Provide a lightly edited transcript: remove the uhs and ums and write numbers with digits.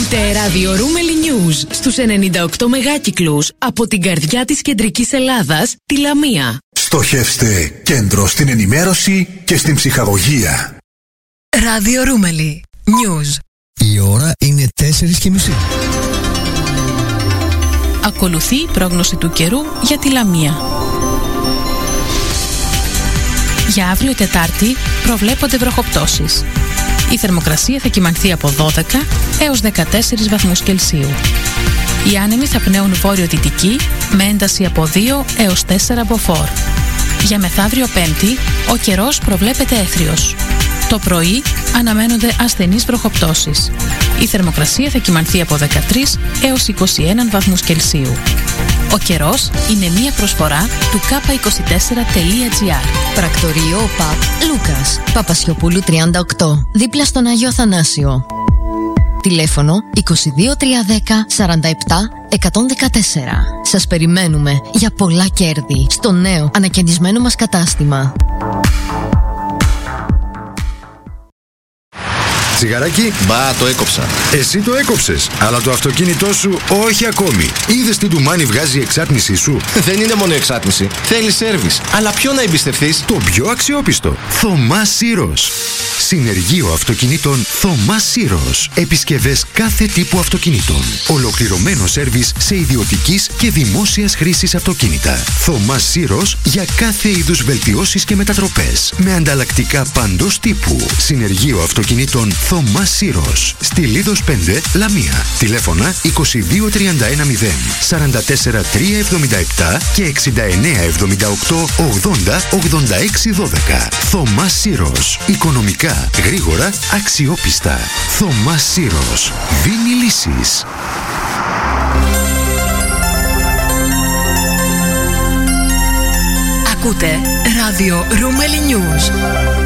Ακούτε ράδιο Ρούμελι News στους 98 μεγάκυκλους από την καρδιά της κεντρικής Ελλάδας, τη Λαμία. Στοχεύστε κέντρο στην ενημέρωση και στην ψυχαγωγία. Ράδιο Ρούμελι News. Η ώρα είναι 4:30. Ακολουθεί η πρόγνωση του καιρού για τη Λαμία. Για αύριο Τετάρτη προβλέπονται βροχοπτώσεις. Η θερμοκρασία θα κυμανθεί από 12 έως 14 βαθμούς Κελσίου. Οι άνεμοι θα πνέουν βόρειο-δυτική με ένταση από 2 έως 4 μποφόρ. Για μεθαύριο Πέμπτη, ο καιρός προβλέπεται έθριος. Το πρωί αναμένονται ασθενείς βροχοπτώσεις. Η θερμοκρασία θα κυμανθεί από 13 έως 21 βαθμούς Κελσίου. Ο καιρός είναι μία προσφορά του k24.gr. Πρακτορείο ΟΠΑΠ Λούκας, Παπασιοπούλου 38, δίπλα στον Άγιο Αθανάσιο. Τηλέφωνο 22310 47 114. Σας περιμένουμε για πολλά κέρδη στο νέο ανακαινισμένο μας κατάστημα. Τσιγαράκι. Μπα, το έκοψα. Εσύ το έκοψες, αλλά το αυτοκίνητό σου όχι ακόμη. Είδες τι ντουμάνι βγάζει η εξάτμισή σου? Δεν είναι μόνο εξάτμιση. Θέλει σέρβις. Αλλά ποιο να εμπιστευτείς? Το πιο αξιόπιστο. Θωμά Σύρος. Συνεργείο αυτοκινήτων Θωμά Σύρος. Επισκευές κάθε τύπου αυτοκινήτων. Ολοκληρωμένο σέρβις σε ιδιωτικής και δημόσιας χρήσης αυτοκίνητα. Θωμά Σύρος για κάθε είδους βελτιώσεις και μετατροπές. Με ανταλλακτικά παντός τύπου. Συνεργείο αυτοκινήτων Θωμά Σύρος. Στη Λίδος 5, Λαμία. Τηλέφωνα 22310 44 377 και 6978 80 86 12. Θωμά Σύρος. Οικονομικά, γρήγορα, αξιόπιστα. Θωμά Σύρος. Δίνει λύσεις. Ακούτε ράδιο Ρούμελι News.